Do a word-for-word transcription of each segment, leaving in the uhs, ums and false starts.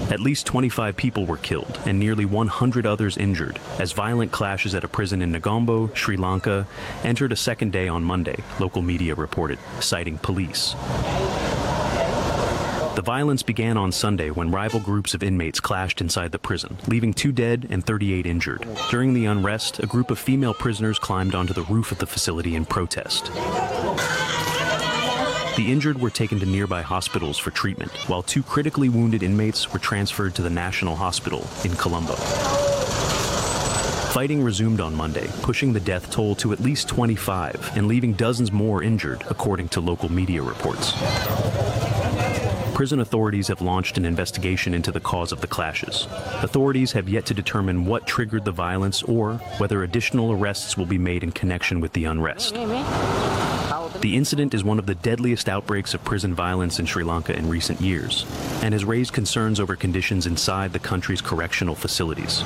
At least twenty-five people were killed and nearly one hundred others injured as violent clashes at a prison in Negombo, Sri Lanka, entered a second day on Monday, local media reported, citing police. The violence began on Sunday when rival groups of inmates clashed inside the prison, leaving two dead and thirty-eight injured. During the unrest, a group of female prisoners climbed onto the roof of the facility in protest. The injured were taken to nearby hospitals for treatment, while two critically wounded inmates were transferred to the National Hospital in Colombo. Fighting resumed on Monday, pushing the death toll to at least twenty-five and leaving dozens more injured, according to local media reports. Prison authorities have launched an investigation into the cause of the clashes. Authorities have yet to determine what triggered the violence or whether additional arrests will be made in connection with the unrest. The incident is one of the deadliest outbreaks of prison violence in Sri Lanka in recent years and has raised concerns over conditions inside the country's correctional facilities.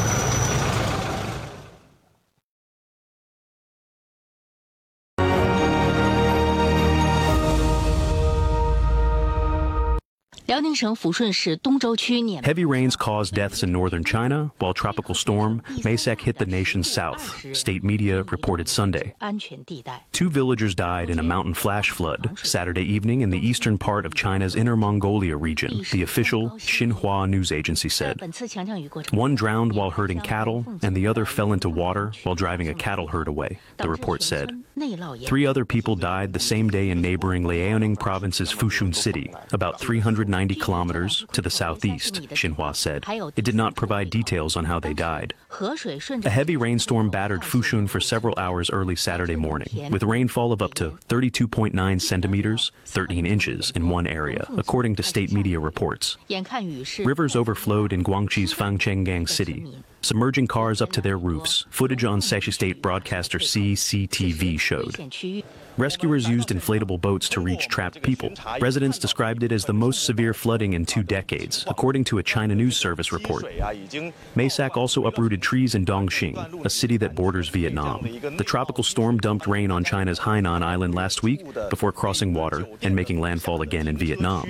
Heavy rains caused deaths in northern China, while tropical storm Maysak hit the nation's south, state media reported Sunday. Two villagers died in a mountain flash flood Saturday evening in the eastern part of China's Inner Mongolia region, the official Xinhua news agency said. One drowned while herding cattle, and the other fell into water while driving a cattle herd away, the report said. Three other people died the same day in neighboring Liaoning province's Fushun city, about three hundred ninety kilometers to the southeast, Xinhua said. It did not provide details on how they died. A heavy rainstorm battered Fushun for several hours early Saturday morning, with rainfall of up to thirty-two point nine centimeters, thirteen inches in one area, according to state media reports. Rivers overflowed in Guangxi's Fangchenggang city, submerging cars up to their roofs, footage on Sashi State broadcaster C C T V showed. Rescuers used inflatable boats to reach trapped people. Residents described it as the most severe flooding in two decades, according to a China News Service report. Maysak also uprooted trees in Dongxing, a city that borders Vietnam. The tropical storm dumped rain on China's Hainan Island last week before crossing water and making landfall again in Vietnam.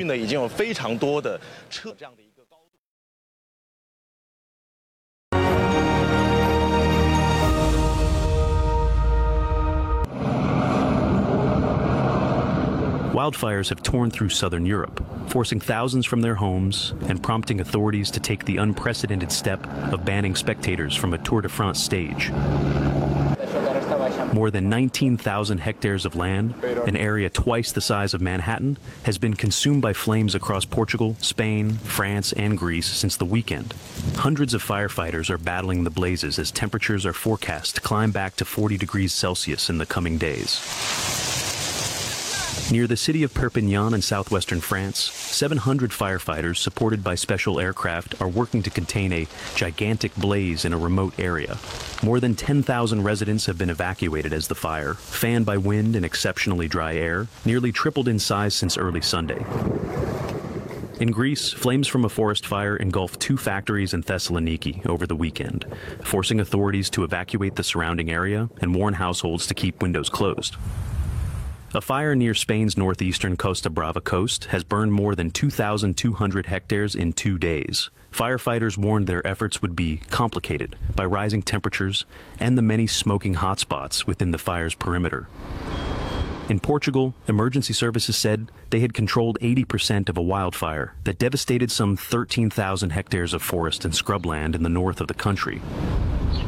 Wildfires have torn through southern Europe, forcing thousands from their homes and prompting authorities to take the unprecedented step of banning spectators from a Tour de France stage. More than nineteen thousand hectares of land, an area twice the size of Manhattan, has been consumed by flames across Portugal, Spain, France, and Greece since the weekend. Hundreds of firefighters are battling the blazes as temperatures are forecast to climb back to forty degrees Celsius in the coming days. Near the city of Perpignan in southwestern France, seven hundred firefighters supported by special aircraft are working to contain a gigantic blaze in a remote area. More than ten thousand residents have been evacuated as the fire, fanned by wind and exceptionally dry air, nearly tripled in size since early Sunday. In Greece, flames from a forest fire engulfed two factories in Thessaloniki over the weekend, forcing authorities to evacuate the surrounding area and warn households to keep windows closed. A fire near Spain's northeastern Costa Brava coast has burned more than two thousand two hundred hectares in two days. Firefighters warned their efforts would be complicated by rising temperatures and the many smoking hotspots within the fire's perimeter. In Portugal, emergency services said they had controlled eighty percent of a wildfire that devastated some thirteen thousand hectares of forest and scrubland in the north of the country.